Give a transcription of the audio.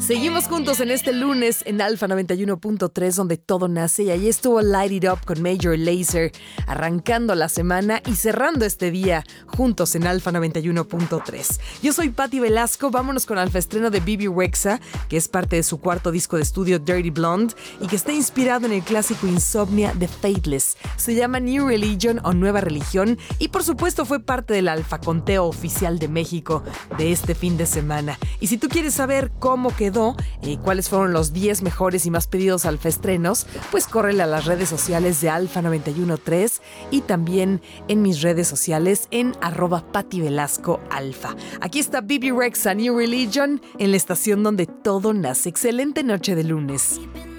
Seguimos juntos en este lunes en Alfa 91.3, donde todo nace, y ahí estuvo Light It Up con Major Lazer, arrancando la semana y cerrando este día juntos en Alfa 91.3. Yo soy Patti Velasco, vámonos con Alfa estreno de Bebe Rexha, que es parte de su cuarto disco de estudio Dirty Blonde y que está inspirado en el clásico Insomnia de Faithless. Se llama New Religion o Nueva Religión y por supuesto fue parte del Alfa Conteo oficial de México de este fin de semana. Y si tú quieres saber cómo quedó y cuáles fueron los 10 mejores y más pedidos Alfa estrenos, pues córrele a las redes sociales de Alfa 91.3 y también en mis redes sociales en @PattiVelascoAlfa. Aquí está Bebe Rexha, New Religion, en la estación donde todo nace. Excelente noche de lunes.